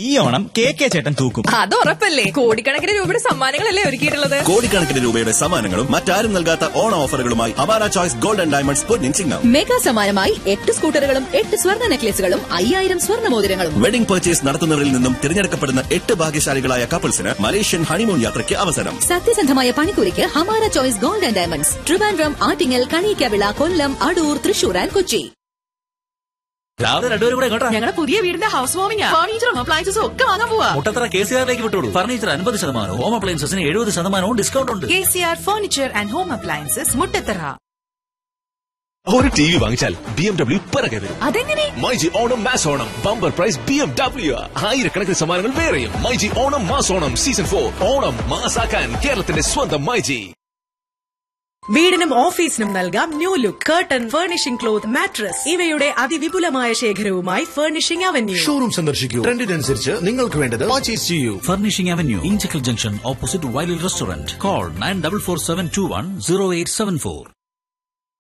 ഈ ഓണം കെ ചേട്ടൻ തൂക്കും. അത് ഉറപ്പല്ലേ. കോടിക്കണക്കിന് രൂപയുടെ സമ്മാനങ്ങളല്ലേ ഒരുക്കിയിട്ടുള്ളത്. കോടിക്കണക്കിന് രൂപയുടെ സമ്മാനങ്ങളും മറ്റാരും നൽകാത്ത ഓണ ഓഫറുകളുമായി Awara choice gold and diamonds Ponnin Chingam. Mega സമ്മാനമായി 8 സ്കൂട്ടറുകളും 8 സ്വർണ്ണ നെക്ലേസുകളും 5000 സ്വർണ്ണമോതിരങ്ങളും. വെഡിംഗ് പർച്ചേസ് നടത്തുന്നവരിൽ നിന്നും തിരഞ്ഞെടുക്കപ്പെടുന്ന 8 ഭാഗ്യശാലികളായ കപ്പിൾസിന് മലേഷ്യൻ ഹണിമൂൺ യാത്രയ്ക്ക് അവസരം. സത്യസന്ധമായ പണിക്കൂലിക്ക് Hamara choice gold and diamonds, Trivandrum, Attingal, Kaliyakkavilai, Kollam, Adoor, Thrissur and Kochi. ഞങ്ങളുടെ പുതിയ വീടിന്റെ ഹൗസ് വാമിംഗ്, ഫർണിച്ചറും അപ്ലയൻസസും ഒക്കെ വാങ്ങാൻ പോവാ. മുട്ടത്തറ KCR-ലേക്ക് വിട്ടോളൂ. ഫർണിച്ചർ 50%, ഹോം അപ്ലയൻസസിന് 70% ഡിസ്കൗണ്ട് ഉണ്ട്. KCR furniture and home appliances, Muttathara. ഒരു TV വാങ്ങിച്ചാൽ BMW പിറകെ വരും. അതെങ്ങനെ? MyG Onam mass Onam bumper prize BMW. ആയിരക്കണക്കിന് സമ്മാനങ്ങൾ വേറെയും. മൈജി ഓണം മാസ് ഓണം സീസൺ 4 ഓണം മാസാക്കാൻ കേരളത്തിന്റെ സ്വന്തം മൈജി. വീടിനും ഓഫീസിനും നൽകാം new look. Curtain, furnishing cloth, mattress ഇവയുടെ അതിവിപുലമായ ശേഖരവുമായി ഫർണിഷിംഗ് അവന്യൂ. ഷോറൂം സന്ദർശിക്കൂ. ട്രെൻഡിനനുസരിച്ച് നിങ്ങൾക്ക് വേണ്ടത് പർച്ചേസ് ചെയ്യൂ. Furnishing avenue, Inchakkal junction, opposite വൈലിൽ restaurant. Call 9447210874.